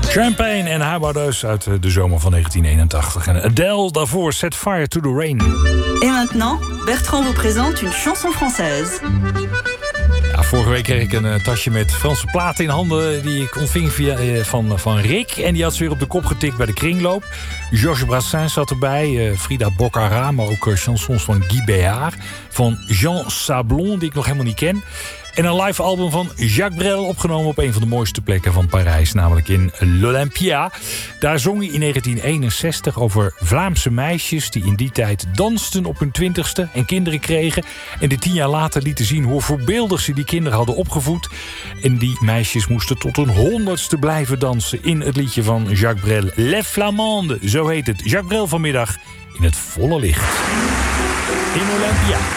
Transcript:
Champagne en Habardeus uit de zomer van 1981. En Adele daarvoor, Set Fire to the Rain. Et maintenant, Bertrand vous présente une chanson française. Ja, vorige week kreeg ik een tasje met Franse platen in handen die ik ontving van Rick. En die had ze weer op de kop getikt bij de kringloop. Georges Brassens zat erbij, Frida Boccara, maar ook chansons van Guy Béard. Van Jean Sablon, die ik nog helemaal niet ken. En een live album van Jacques Brel, opgenomen op een van de mooiste plekken van Parijs, namelijk in l'Olympia. Daar zong hij in 1961 over Vlaamse meisjes die in die tijd dansten op hun 20ste en kinderen kregen. En die 10 jaar later lieten zien hoe voorbeeldig ze die kinderen hadden opgevoed. En die meisjes moesten tot hun 100ste blijven dansen in het liedje van Jacques Brel. Les Flamandes, zo heet het. Jacques Brel vanmiddag in het volle licht. In Olympia.